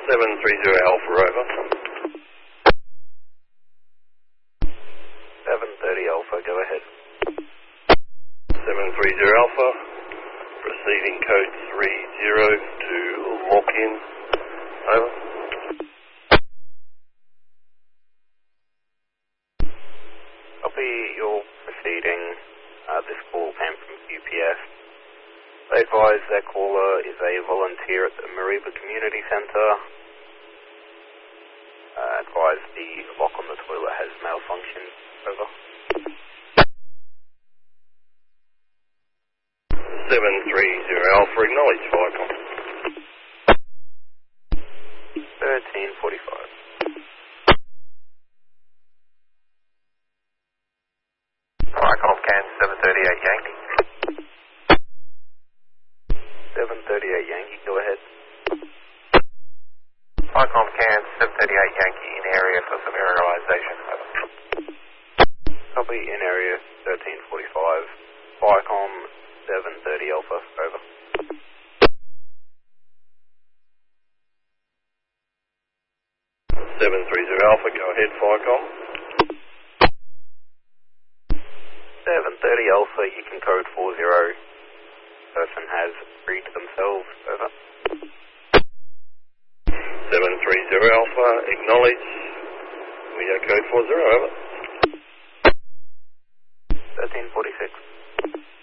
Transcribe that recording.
730 Alpha, over. 730 Alpha, go ahead. 730 Alpha, receiving code 30 to lock in, over. Copy, you're proceeding. This call came from QPS. They advise their caller is a volunteer at the Mariba Community Centre. Advise the lock on the toilet has malfunctioned. Over. 730 Alpha, acknowledge Vicom. 1345. Vicom can 738 Yankee. 738 Yankee, go ahead. Vicom can 738 Yankee in area for familiarization. Over. Copy, in area 1345. Vicom 730 Alpha, over. 730 Alpha, go ahead, Vicom. 730 Alpha, you can code 40. Person has freed themselves, over. 730 Alpha, acknowledge. We are code 40, over. 1346.